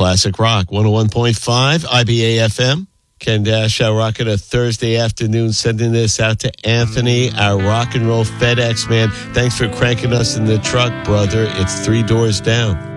Classic Rock 101.5 IBA FM. Ken Dash, our rocking a Thursday afternoon, sending this out to Anthony, our rock and roll FedEx man. Thanks for cranking us in the truck, brother. It's 3 doors down.